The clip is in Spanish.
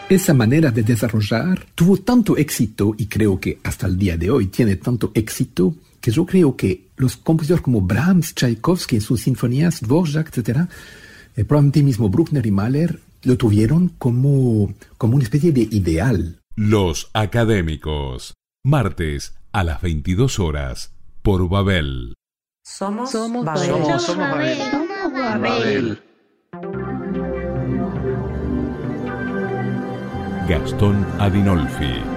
Esa manera de desarrollar tuvo tanto éxito, y creo que hasta el día de hoy tiene tanto éxito, que yo creo que los compositores como Brahms, Tchaikovsky en sus sinfonías, Dvorak, etc., probablemente mismo Bruckner y Mahler, lo tuvieron como una especie de ideal. Los Académicos, martes a las 22 horas, por Babel. Somos Somos Babel. Babel. Somos Babel. Babel. Gastón Adinolfi.